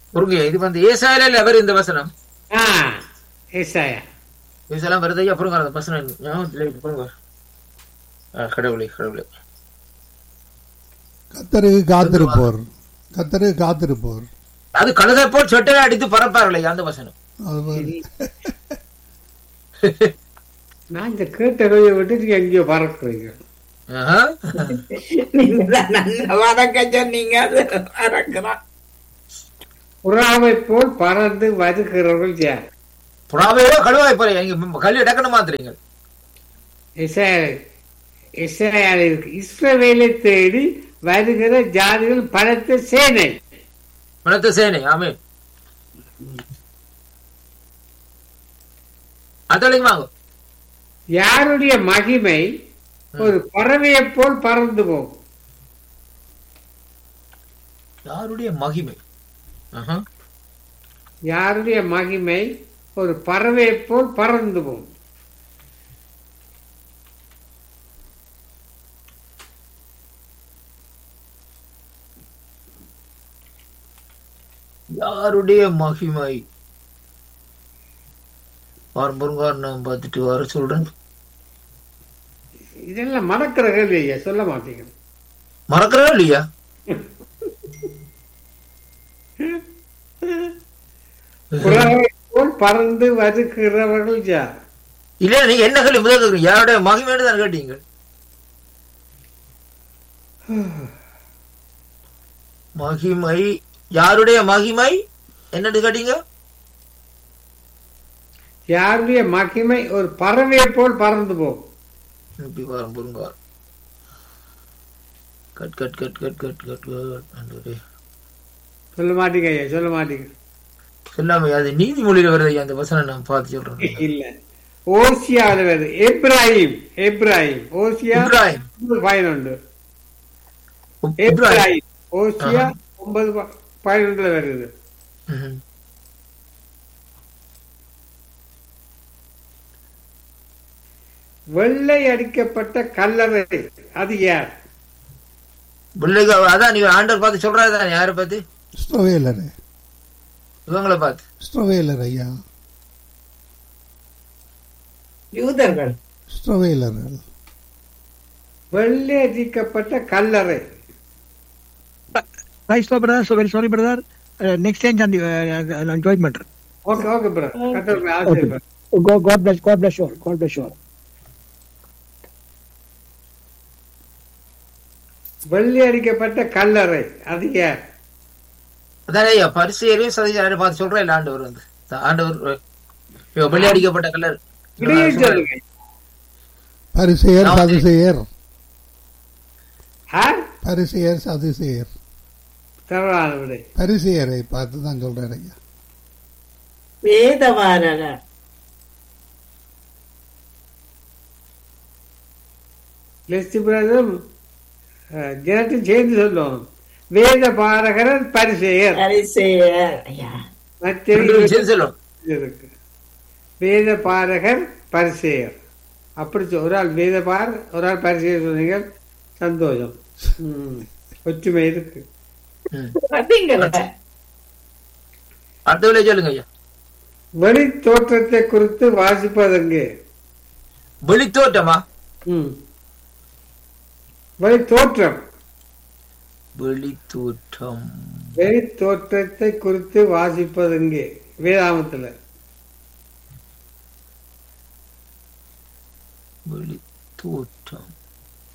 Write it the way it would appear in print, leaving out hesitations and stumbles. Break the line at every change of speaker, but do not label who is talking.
பொறுங்க, இது வந்து ஏசாயில அவர் இந்த வசனம்
ஆ ஏசாயா.
இதெல்லாம் வருது ஐயா. பொறுங்க, அந்த வசனம் ஞாபகத்துல இருக்கு, பொறுங்க. கடவுளே கடவுளே,
கத்தருக்கு காத்திருப்போர், கத்தருக்கு காத்திருப்போர்.
அது கழுதை போல் சொட்டையை அடித்து பறப்பார்கள் ஐயா, அந்த வசனம்.
அது மாதிரி.
நான் இந்த கேட்ட கையை விட்டு எங்கேயோ பறக்குறீங்க.
ஆஹா.
புறாவை போல் பறந்து வருகிறவர்கள் யார்?
புறாவையோ கழுவாய் போல நீங்க கல்வி டக்குன்னு மாத்துறீங்க.
இஸ்ரவேல் இருக்கு. இஸ்ரவேலை தேடி வருகிற ஜாதிகள் பலத்த சேனை.
பலத்த சேனை, ஆமே. அதழையும் வாங்க.
யாருடைய மகிமை ஒரு பறவையை போல் பறந்து போகும்.
யாருடைய மகிமை?
யாருடைய மகிமை ஒரு பறவையை போல் பறந்து போகும்.
யாருடைய மகிமை? நான் பார்த்துட்டு வர சொல்றேன்.
இதெல்லாம் மறக்கிற கேள்வி ஐயா, சொல்ல மாட்டீங்க.
மறக்கிறா இல்லையா?
புறாவை போல் பறந்து வருகிறவர்கள் யார்?
இல்ல, நீங்க என்ன கேள்வி முதல் கேட்குறீங்க? யாருடைய மகிமைன்னு தான் கேட்டீங்க. மகிமை, யாருடைய மகிமை என்னன்னு கேட்டீங்க?
யாருடைய மகிமை ஒரு பறவையை போல் பறந்து போகும்.
Cut cut cut cut cut cut cut.
சொல்ல மாட்டீங்க ஐயா, சொல்ல மாட்டீங்க.
சொல்லாம அது நீதிமொழியில வருது ஐயா, அந்த வசனம் நான் பார்த்து சொல்றேன்.
இல்ல, ஓசியாவில் வருது. எப்ராஹிம், எப்ராஹிம், ஓசியா 11. எப்ராஹிம், ஓசியா 9:11 வருது. வெள்ளை அடிக்கப்பட்ட கல்லறை, அது யார்?
அதான் நீங்க ஆண்டவர் பார்த்து சொல்றாரு. யாரை பார்த்து?
ஸ்ட்ரோவேலர்.
இவங்களை பார்த்து
ஸ்ட்ரோவேலர் ஐயா,
யூதர்கள்.
ஸ்ட்ரோவேலர்கள்.
வெள்ளை அடிக்கப்பட்ட கல்லறை.
Right, so brother, so very sorry brother. Next change on the joint matter.
Okay, okay brother. கத்தர் ஆசீர்வாதம்.
God bless you all. God bless you all.
வெள்ளை அடிக்கப்பட்ட கல்லறை, அது யார்?
அதான் ஐயா, பரிசேயரையும் சதிகாரையும் பார்த்து சொல்றேன். இல்ல ஆண்டவர் வந்து ஆண்டவர் வெள்ளை அடிக்கப்பட்ட கல்லர்.
பரிசேயர் சதுசேயர்.
யார்?
பரிசேயர் சதுசேயர்.
தவறான விடை.
பரிசேயரை பார்த்து தான் சொல்றாரு ஐயா.
வேதவாரகர்.
லெஸ்டி பிரதர் ஜனத்தை சேர்ந்து சொல்லுவோம். வேத பாரகர் பரிசேயர். இருக்கு வேத பாரகர் பரிசேயர். அப்படி ஒரு ஆள் வேத பார், ஒரு ஆள் பரிசேயர் சொன்னீங்க, சந்தோஷம். ஒற்றுமை இருக்கு.
சொல்லுங்க ஐயா.
வெளி தோற்றத்தை குறித்து வாசிப்பதெங்கே?
வெளி தோற்றமா?
வெளி தோற்றம்.
வெளி தோற்றம்.
வெளி தோற்றத்தை குறித்து வாசிப்பதெங்கே? வேதாமத்துல.
வெளி தோற்றம்.